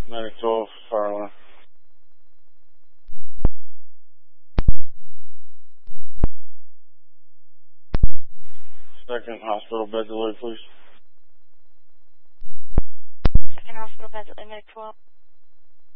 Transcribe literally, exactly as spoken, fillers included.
Medic twelve, fire alarm. Second hospital bed delay, please. Second hospital bed delay, Medic twelve.